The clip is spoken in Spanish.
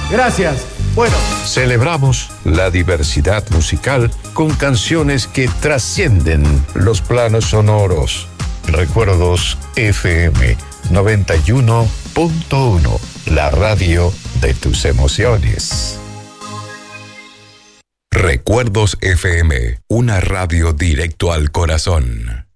Gracias. Bueno. Celebramos la diversidad musical con canciones que trascienden los planos sonoros. Recuerdos FM 91.1, la radio de tus emociones. Recuerdos FM, una radio directo al corazón.